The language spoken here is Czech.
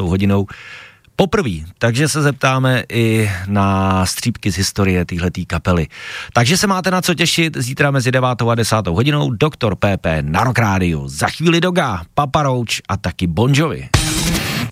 hodinou poprvé, takže se zeptáme i na střípky z historie téhletý kapely. Takže se máte na co těšit, zítra mezi 9. a 10. hodinou Dr. PP na Rock Rádiu. Za chvíli Doga, Papa Roach a taky Bon Jovi.